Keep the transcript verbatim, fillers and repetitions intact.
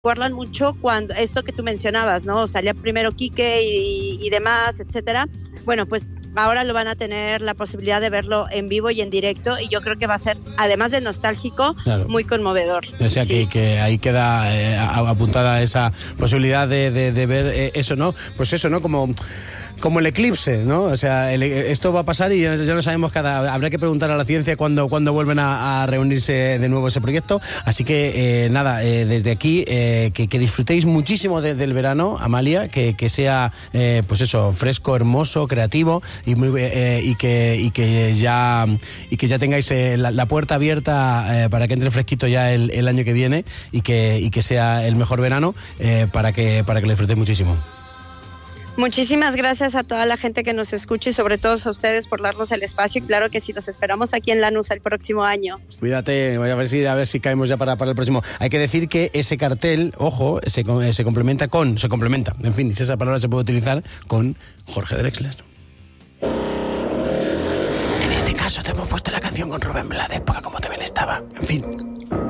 recuerdan mucho cuando esto que tú mencionabas, ¿no? Salía primero Quique y, y demás, etcétera. Bueno, pues ahora lo van a tener la posibilidad de verlo en vivo y en directo, y yo creo que va a ser, además de nostálgico, claro, muy conmovedor. O sea, sí, que, que ahí queda eh, apuntada esa posibilidad de, de, de ver eh, eso, ¿no? Pues eso, ¿no? Como... Como el eclipse, ¿no? O sea, el, esto va a pasar y ya, ya no sabemos cada... Habrá que preguntar a la ciencia cuándo, cuándo vuelven a, a reunirse de nuevo ese proyecto. Así que, eh, nada, eh, desde aquí, eh, que, que disfrutéis muchísimo de, del verano, Amalia, que, que sea, eh, pues eso, fresco, hermoso, creativo y, muy, eh, y, que, y, que, ya, y que ya tengáis eh, la, la puerta abierta eh, para que entre fresquito ya el, el año que viene y que, y que sea el mejor verano eh, para, que, para que lo disfrutéis muchísimo. Muchísimas gracias a toda la gente que nos escucha y sobre todo a ustedes por darnos el espacio, y claro que sí, los esperamos aquí en Lanús el próximo año. Cuídate, voy a ver si, a ver si caemos ya para, para el próximo. Hay que decir que ese cartel, ojo, se, se complementa con, se complementa, en fin, si esa palabra se puede utilizar, con Jorge Drexler. En este caso te hemos puesto la canción con Rubén Blades, porque como también estaba, en fin...